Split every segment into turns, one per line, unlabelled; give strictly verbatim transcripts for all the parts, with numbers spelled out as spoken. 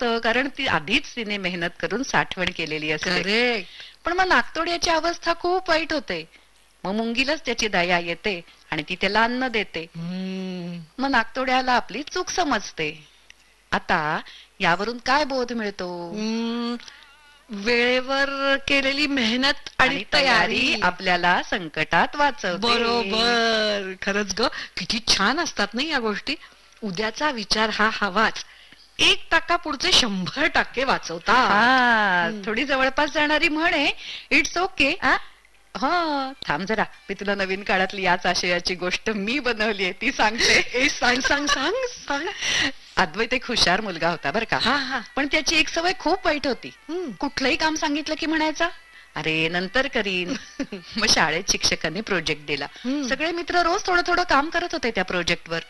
असतं, कारण ती आधीच तिने मेहनत करून साठवण केलेली असते.
करेक्ट.
पण मग नागतोड्याची अवस्था खूप वाईट होते. मग मुंगीलाच त्याची दया येते आणि ती त्याला अन्न देते. मग नागतोड्याला आपली चूक समजते. आता यावरून काय बोध मिळतो?
वेळेवर केलेली मेहनत आणि तयारी
आपल्याला संकटात वाचवते.
बरोबर. खरंच ग, किती छान असतात नाही या गोष्टी. उद्याचा विचार हा हवाच, एक टाका पुढचे शंभर टक्के वाचवतात.
थोडी जवळपास जाणारी म्हणे, इट्स ओके. हा थांब जरा, मी तुला नवीन काळातली याच आशयाची गोष्ट मी बनवली आहे ती सांगते.
सांग सांग सांग सांग.
अद्वैत एक हुशार मुलगा होता बर का. पण त्याची एक सवय खूप वाईट होती. कुठलंही काम सांगितलं की म्हणायचा, अरे नंतर करीन. मग शाळेत शिक्षकांनी प्रोजेक्ट दिला. सगळे मित्र रोज थोडं थोडं काम करत होते त्या प्रोजेक्टवर.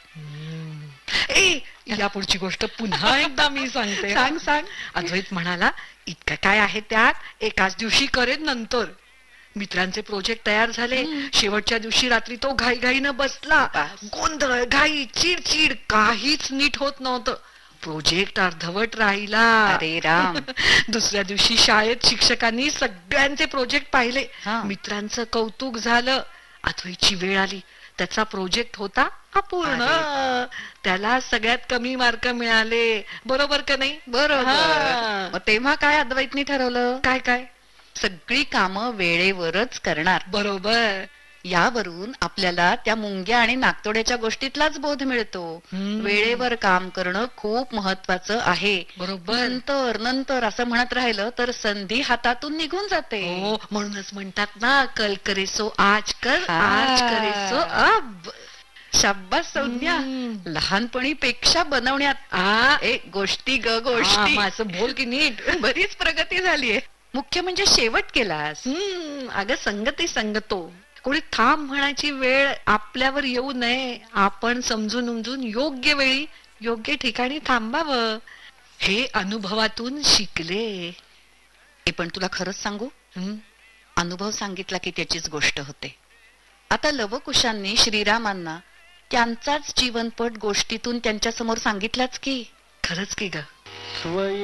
ए या पुढची गोष्ट पुन्हा एकदा मी सांगते.
सांग सांग.
अद्वैत म्हणाला, इतकं काय आहे त्यात, एकाच दिवशी करेन नंतर. मित्रांचे प्रोजेक्ट तयार झाले. शेवटच्या दिवशी रात्री तो घाईघाईनं बसला. गोंधळ, घाई, चिडचिड, काहीच नीट होत नव्हतं. प्रोजेक्ट अर्धवट राहिला.
अरे राम.
दुसऱ्या दिवशी शाळेत शिक्षकांनी सगळ्यांचे प्रोजेक्ट पाहिले. मित्रांचं कौतुक झालं. अद्वैतची वेळ आली. त्याचा प्रोजेक्ट होता अपूर्ण. त्याला सगळ्यात कमी मार्क मिळाले. बरोबर का नाही?
बरोबर. तेव्हा काय अद्वैतनी ठरवलं?
काय काय?
सगळी कामं वेळेवरच करणार.
बरोबर.
यावरून आपल्याला त्या मुंग्या आणि नागतोड्याच्या गोष्टीतलाच बोध मिळतो. वेळेवर काम करणं खूप महत्वाचं आहे.
बरोबर.
नंतर नंतर असं म्हणत राहिलं तर संधी हातातून निघून जाते.
हो, म्हणूनच म्हणतात ना, कल करे सो आज कर, आज करे सो अब.
शाब्बास संज्ञा. लहानपणी पेक्षा बनवण्यात एक गोष्टी ग गोष्टी.
माझं बोल की नीट.
बरीच प्रगती झालीये. मुख्य म्हणजे शेवट केलास.
अगं संगती संगतो. कोणी थांब म्हणायची वेळ आपल्यावर येऊ नये. आपण समजून उमजून योग्य वेळी योग्य ठिकाणी थांबावं. हे अनुभवातून शिकले.
पण तुला खरंच सांगू, अनुभव सांगितला की त्याचीच गोष्ट होते. आता लवकुशांनी श्रीरामांना त्यांचाच जीवनपट गोष्टीतून त्यांच्या समोर सांगितलाच की.
खरंच की ग.